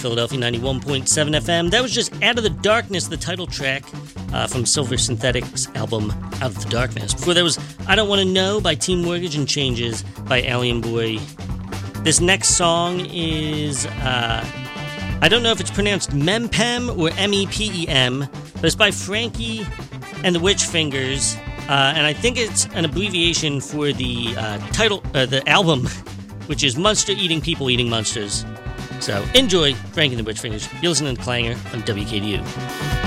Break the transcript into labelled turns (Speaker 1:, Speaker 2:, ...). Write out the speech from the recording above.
Speaker 1: Philadelphia 91.7 FM. That was just Out of the Darkness, the title track from Silver Synthetics' album Out of the Darkness. Before that was I Don't Want to Know by Team Mortgage and Changes by Alien Boy. This next song is, I don't know if it's pronounced Mempem or M-E-P-E-M, but it's by Frankie and the Witch Fingers, and I think it's an abbreviation for the title, the album, which is Monster Eating People Eating Monsters. So enjoy Frankie and the Witch Fingers. You're listening to Clanger on WKDU.